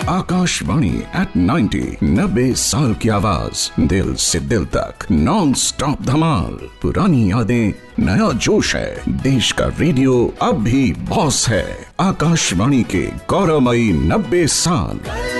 Akashvani eight 90, 90 साल की आवाज, दिल से दिल तक, नॉन स्टॉप धमाल। पुरानी यादें, नया जोश है, देश का रेडियो अब भी बॉस है। आकाशवाणी के गौरवमयी 90 साल।